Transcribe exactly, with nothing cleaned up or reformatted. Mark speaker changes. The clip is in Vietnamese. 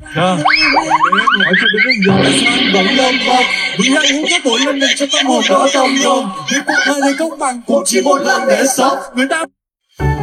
Speaker 1: Hỏi cho đừng có giờ là sao vẫn lên vòng. Vì hãy uống cái bụi lên để cho tâm hồn đỡ đông đông. Vì cuộc đời này công bằng cũng chỉ một lần để sống. Người ta